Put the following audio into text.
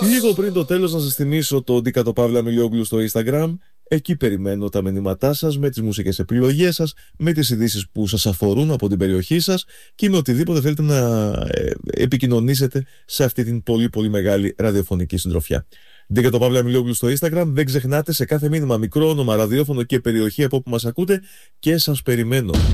Λίγο πριν το τέλος να σας θυμίσω το Ντίκατο Παύλα Μιλιόγλου στο Instagram. Εκεί περιμένω τα μηνύματά σας με τις μουσικές επιλογές σας, με τις ειδήσεις που σας αφορούν από την περιοχή σας και με οτιδήποτε θέλετε να επικοινωνήσετε σε αυτή την πολύ πολύ μεγάλη ραδιοφωνική συντροφιά. Ντίκατο Παύλα Μιλιόγλου στο Instagram. Δεν ξεχνάτε, σε κάθε μήνυμα μικρό όνομα, ραδιόφωνο και περιοχή από όπου μας ακούτε, και σας περιμένω.